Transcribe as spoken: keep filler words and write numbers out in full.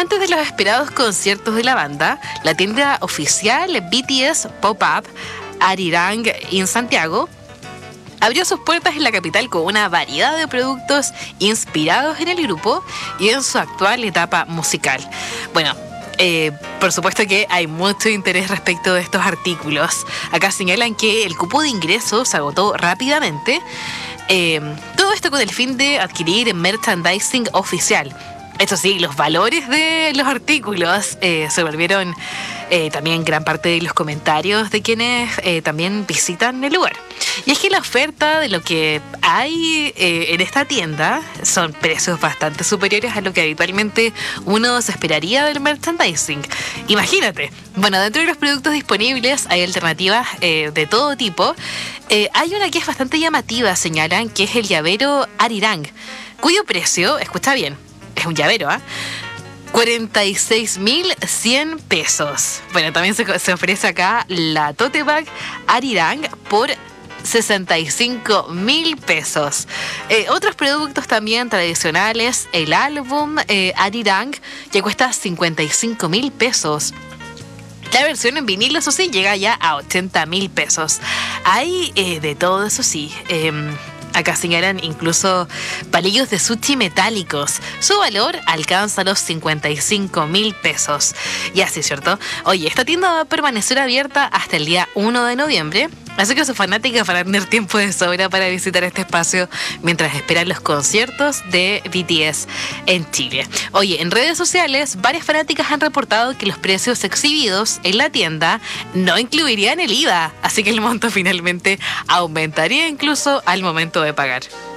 Antes de los esperados conciertos de la banda, la tienda oficial B T S Pop-Up Arirang en Santiago abrió sus puertas en la capital con una variedad de productos inspirados en el grupo y en su actual etapa musical. Bueno, Eh, por supuesto que hay mucho interés respecto de estos artículos. Acá señalan que el cupo de ingresos se agotó rápidamente. Eh, todo esto con el fin de adquirir merchandising oficial. Esto sí, los valores de los artículos eh, se volvieron eh, también gran parte de los comentarios de quienes eh, también visitan el lugar. Y es que la oferta de lo que hay eh, en esta tienda son precios bastante superiores a lo que habitualmente uno se esperaría del merchandising. Imagínate. Bueno, dentro de los productos disponibles hay alternativas eh, de todo tipo. Eh, hay una que es bastante llamativa, señalan, que es el llavero Arirang, cuyo precio, escucha bien, es un llavero, ¿ah? ¿eh? cuarenta y seis mil cien pesos. Bueno, también se, se ofrece acá la tote bag Arirang por sesenta y cinco mil pesos. Eh, otros productos también tradicionales, el álbum eh, Arirang, que cuesta cincuenta y cinco mil pesos. La versión en vinilo, eso sí, llega ya a ochenta mil pesos. Hay eh, de todo, eso sí. Eh, Acá señalan incluso palillos de sushi metálicos. Su valor alcanza los cincuenta y cinco mil pesos. Y así, ¿cierto? Oye, esta tienda va a permanecer abierta hasta el día uno de noviembre. Así que sus fanáticas van a tener tiempo de sobra para visitar este espacio mientras esperan los conciertos de B T S en Chile. Oye, en redes sociales, varias fanáticas han reportado que los precios exhibidos en la tienda no incluirían el I V A. Así que el monto finalmente aumentaría incluso al momento de pagar.